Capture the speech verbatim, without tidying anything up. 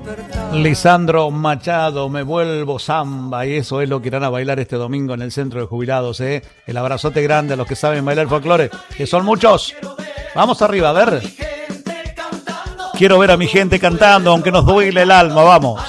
Lisandro Machado, Me Vuelvo Samba, y eso es lo que irán a bailar este domingo en el Centro de Jubilados, ¿eh? El abrazote grande a los que saben bailar folclore, que son muchos. Vamos arriba, a ver. Quiero ver a mi gente cantando, aunque nos duele el alma, vamos.